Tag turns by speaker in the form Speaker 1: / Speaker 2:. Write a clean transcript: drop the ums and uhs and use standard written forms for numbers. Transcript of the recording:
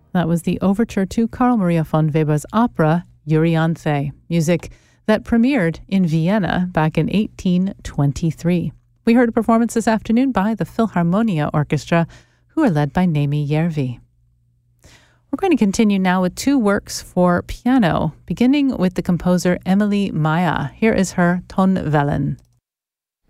Speaker 1: That was the overture to Carl Maria von Weber's opera, Euryanthe, music that premiered in Vienna back in 1823. We heard a performance this afternoon by the Philharmonia Orchestra, who are led by Nemi Järvi. We're going to continue now with two works for piano, beginning with the composer Emilie Mayer. Here is her Tonwellen.